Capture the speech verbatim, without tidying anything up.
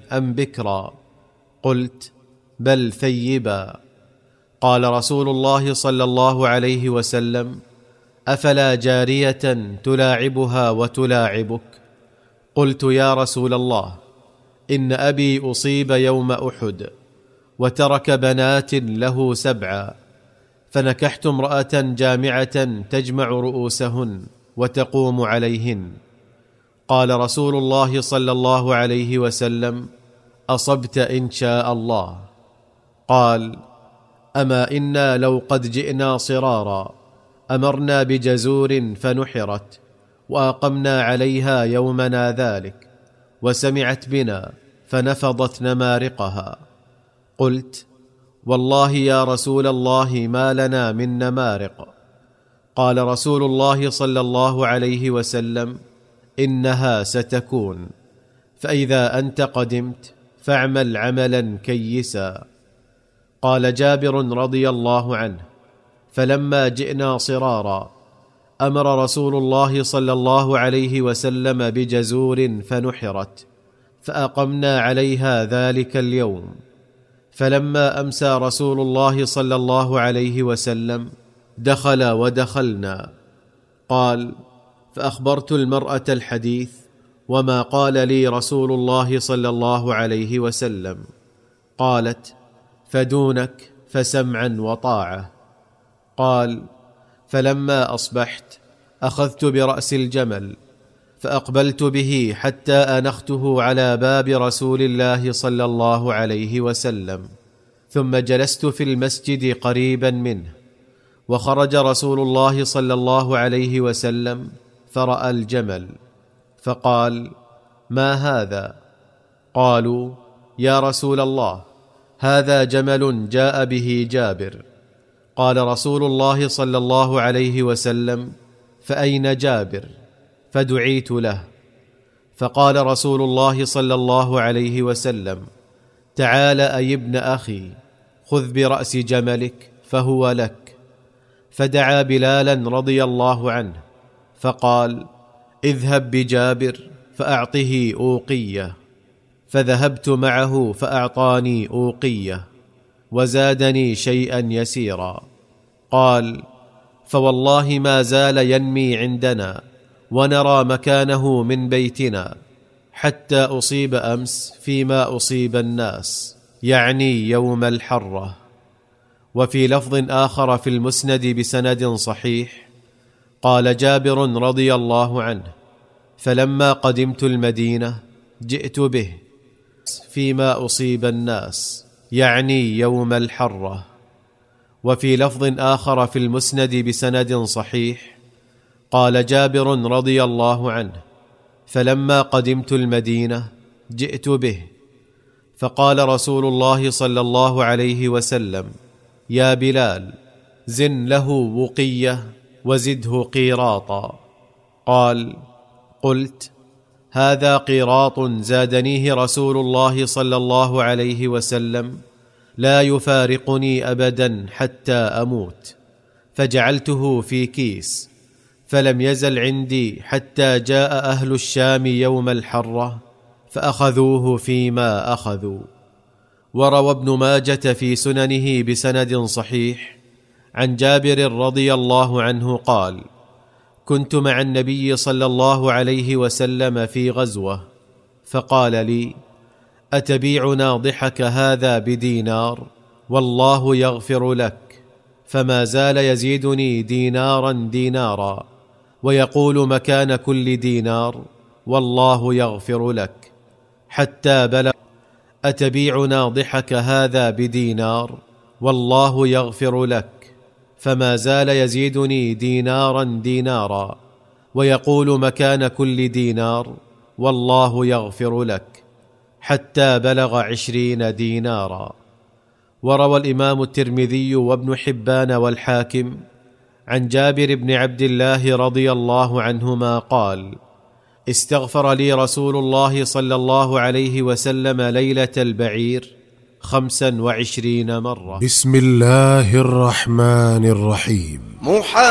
أم بكرا؟ قلت: بل ثيبا. قال رسول الله صلى الله عليه وسلم: أفلا جارية تلاعبها وتلاعبك؟ قلت: يا رسول الله، إن أبي أصيب يوم أحد وترك بنات له سبعا، فنكحت امرأة جامعة تجمع رؤوسهن وتقوم عليهن. قال رسول الله صلى الله عليه وسلم: أصبت إن شاء الله. قال: أما إنا لو قد جئنا صرارا أمرنا بجزور فنحرت وأقمنا عليها يومنا ذلك، وسمعت بنا فنفضت نمارقها. قلت: والله يا رسول الله ما لنا من نمارق. قال رسول الله صلى الله عليه وسلم: إنها ستكون، فإذا أنت قدمت فاعمل عملا كيسا. قال جابر رضي الله عنه: فلما جئنا صرارا أمر رسول الله صلى الله عليه وسلم بجزور فنحرت، فأقمنا عليها ذلك اليوم. فلما أمسى رسول الله صلى الله عليه وسلم دخل ودخلنا. قال: فأخبرت المرأة الحديث وما قال لي رسول الله صلى الله عليه وسلم. قالت: فدونك فسمعا وطاعة. قال: فلما أصبحت أخذت برأس الجمل فأقبلت به حتى أنخته على باب رسول الله صلى الله عليه وسلم، ثم جلست في المسجد قريبا منه، وخرج رسول الله صلى الله عليه وسلم فرأى الجمل فقال: ما هذا؟ قالوا: يا رسول الله، هذا جمل جاء به جابر. قال رسول الله صلى الله عليه وسلم: فأين جابر؟ فدعيت له. فقال رسول الله صلى الله عليه وسلم: تعال أي ابن أخي، خذ برأس جملك فهو لك. فدعا بلالا رضي الله عنه فقال: اذهب بجابر فأعطه أوقية. فذهبت معه فأعطاني أوقية وزادني شيئا يسيرا. قال: فوالله ما زال ينمي عندنا ونرى مكانه من بيتنا حتى أصيب أمس فيما أصيب الناس، يعني يوم الحرة. وفي لفظ آخر في المسند بسند صحيح قال جابر رضي الله عنه: فلما قدمت المدينة جئت به فيما أصيب الناس، يعني يوم الحرة. وفي لفظ آخر في المسند بسند صحيح قال جابر رضي الله عنه: فلما قدمت المدينة جئت به، فقال رسول الله صلى الله عليه وسلم: يا بلال، زن له وقية وزده قيراطا. قال: قلت: هذا قيراط زادنيه رسول الله صلى الله عليه وسلم لا يفارقني أبدا حتى أموت. فجعلته في كيس، فلم يزل عندي حتى جاء أهل الشام يوم الحرة فأخذوه فيما أخذوا. وروى ابن ماجة في سننه بسند صحيح عن جابر رضي الله عنه قال: كنت مع النبي صلى الله عليه وسلم في غزوة، فقال لي: أتبيع ناضحك هذا بدينار؟ والله يغفر لك. فما زال يزيدني دينارا دينارا ويقول مكان كل دينار: والله يغفر لك، حتى بلغ: أتبيع ناضحك هذا بدينار؟ والله يغفر لك. فما زال يزيدني دينارا دينارا ويقول مكان كل دينار: والله يغفر لك، حتى بلغ عشرين دينارا. وروى الإمام الترمذي وابن حبان والحاكم عن جابر بن عبد الله رضي الله عنهما قال: استغفر لي رسول الله صلى الله عليه وسلم ليلة البعير خمسا وعشرين مرة. بسم الله الرحمن الرحيم.